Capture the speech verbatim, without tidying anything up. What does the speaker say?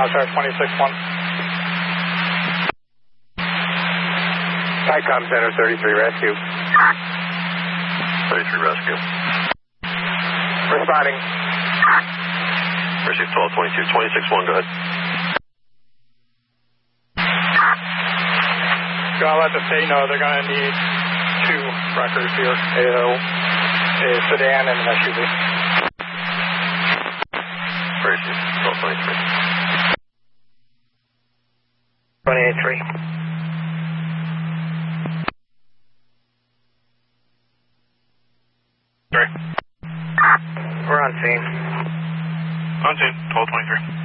Oscar twenty-six one. Tycom Center thirty-three Rescue. thirty-three Rescue. Responding. Rescue twelve twenty-two, twenty-six one, go ahead. Gotta let the state know they're gonna need two records here, a, a sedan and an S U V. Rescue twelve twenty-three. twenty-eight three. Three. We're on scene. On scene, twelve twenty-three.